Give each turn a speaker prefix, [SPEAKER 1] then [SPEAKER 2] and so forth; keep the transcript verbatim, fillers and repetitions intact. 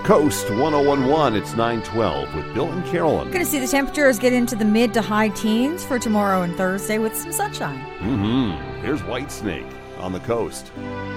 [SPEAKER 1] Coast one oh one point one, it's nine twelve with Bill and Carolyn.
[SPEAKER 2] Going to see the temperatures get into the mid to high teens for tomorrow and Thursday with some sunshine.
[SPEAKER 1] Mm-hmm. Here's Whitesnake on the Coast.